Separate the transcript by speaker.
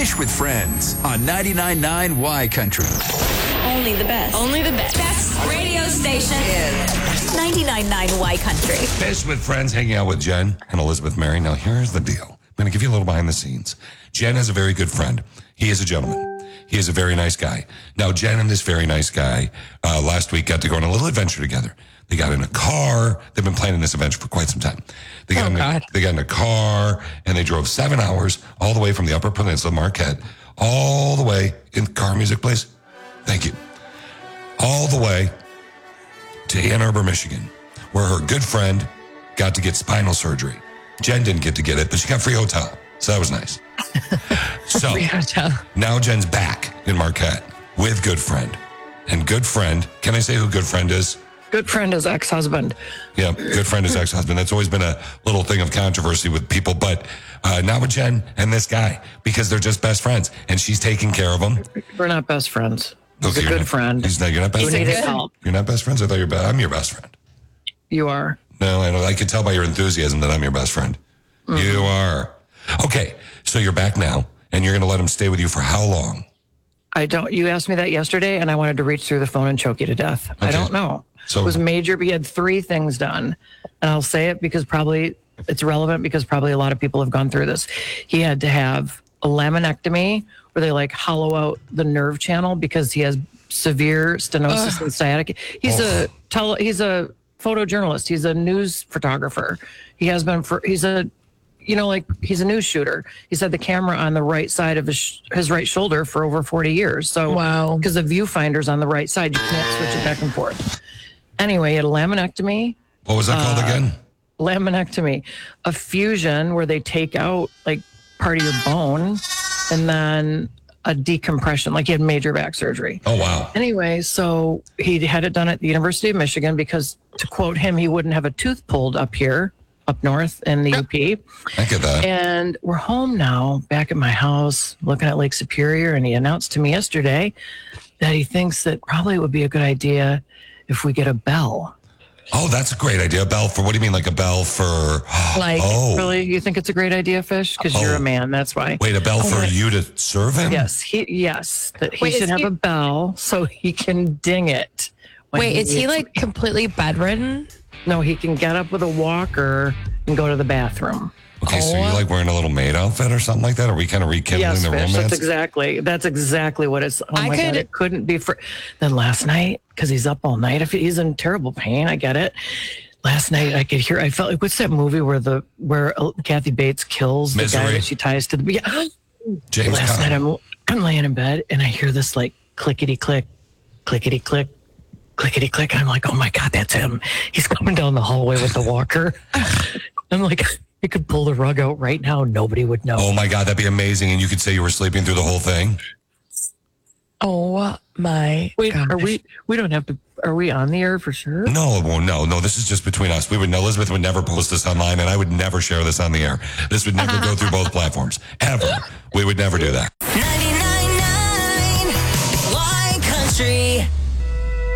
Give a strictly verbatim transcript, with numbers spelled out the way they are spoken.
Speaker 1: Fish with Friends on ninety-nine point nine Y Country.
Speaker 2: Only the best.
Speaker 3: Only the best.
Speaker 2: Best radio station is ninety-nine point nine Y Country.
Speaker 4: Fish with Friends, hanging out with Jen and Elizabeth Mary. Now, here's the deal. I'm going to give you a little behind the scenes. Jen has a very good friend. He is a gentleman. He is a very nice guy. Now, Jen and this very nice guy uh, last week got to go on a little adventure together. They got in a car. They've been planning this adventure for quite some time. They got,
Speaker 3: oh,
Speaker 4: in,
Speaker 3: God.
Speaker 4: a, they got in a car, and they drove seven hours all the way from the Upper Peninsula, Marquette, all the way in car music place. Thank you. All the way to Ann Arbor, Michigan, where her good friend got to get spinal surgery. Jen didn't get to get it, but she got free hotel. So that was nice. So now Jen's back in Marquette with good friend. And good friend, can I say who good friend is?
Speaker 3: Good friend is ex-husband.
Speaker 4: Yeah, good friend is ex-husband. That's always been a little thing of controversy with people, but uh, not with Jen and this guy, because they're just best friends, and she's taking care of them.
Speaker 3: We're not best friends. He's
Speaker 4: Okay,
Speaker 3: a good
Speaker 4: not,
Speaker 3: friend.
Speaker 4: He's not, you're not best
Speaker 3: He
Speaker 4: friends?
Speaker 3: needed help.
Speaker 4: You're not best friends? I thought you're best. I'm your best friend.
Speaker 3: You are.
Speaker 4: No, I know. I can tell by your enthusiasm that I'm your best friend. Mm-hmm. You are. Okay, so you're back now, and you're going to let him stay with you for how long?
Speaker 3: I don't. You asked me that yesterday, and I wanted to reach through the phone and choke you to death. Okay. I don't know. So, it was major. He had three things done, and I'll say it because probably it's relevant because probably a lot of people have gone through this. He had to have a laminectomy where they like hollow out the nerve channel because he has severe stenosis Ugh. and sciatica. He's oh. a tele, he's a photojournalist. He's a news photographer. He has been for. He's a you know, like he's a news shooter. He's had the camera on the right side of his his right shoulder for over forty years. So,
Speaker 5: wow.
Speaker 3: Because the viewfinder's on the right side, you can't switch it back and forth. Anyway, he had a laminectomy.
Speaker 4: What was that uh, called again?
Speaker 3: Laminectomy. A fusion where they take out like part of your bone and then a decompression, like he had major back surgery.
Speaker 4: Oh, wow.
Speaker 3: Anyway, so he had it done at the University of Michigan because, to quote him, he wouldn't have a tooth pulled up here. Up north in the U P.
Speaker 4: I get that.
Speaker 3: And we're home now, back at my house, looking at Lake Superior, and he announced to me yesterday that he thinks that probably it would be a good idea if we get a bell.
Speaker 4: Oh, that's a great idea. A bell for, what do you mean, like a bell for...
Speaker 3: Like,
Speaker 4: oh.
Speaker 3: Really? You think it's a great idea, Fish? Because oh. you're a man, that's why.
Speaker 4: Wait, a bell oh, for you to serve him?
Speaker 3: Yes, he, yes. That he
Speaker 5: Wait,
Speaker 3: should have
Speaker 5: he...
Speaker 3: a bell so he can ding it.
Speaker 5: Wait, he is he like completely bedridden?
Speaker 3: No, he can get up with a walker and go to the bathroom.
Speaker 4: Okay, oh. so you're like wearing a little maid outfit or something like that? Are we kind of rekindling
Speaker 3: yes,
Speaker 4: the
Speaker 3: Fish,
Speaker 4: romance?
Speaker 3: That's exactly. That's exactly what it's. Oh
Speaker 5: I
Speaker 3: my
Speaker 5: could,
Speaker 3: God, it couldn't be for. Then last night, because he's up all night. If he's in terrible pain, I get it. Last night, I could hear. I felt like what's that movie where the where Kathy Bates kills
Speaker 4: Misery.
Speaker 3: the guy that she ties to the. Yeah.
Speaker 4: James
Speaker 3: Last
Speaker 4: Conn.
Speaker 3: night, I'm I'm laying in bed and I hear this like clickety click, clickety click. Clickety click. I'm like, oh my God, that's him. He's coming down the hallway with the walker. I'm like, you could pull the rug out right now. Nobody would know.
Speaker 4: Oh my God, that'd be amazing. And you could say you were sleeping through the whole thing.
Speaker 5: Oh my
Speaker 3: Wait,
Speaker 5: gosh.
Speaker 3: are we, we don't have to, are we on the air for sure?
Speaker 4: No, well, no, no. This is just between us. We would, Elizabeth would never post this online and I would never share this on the air. This would never go through both platforms. Ever. We would never do that.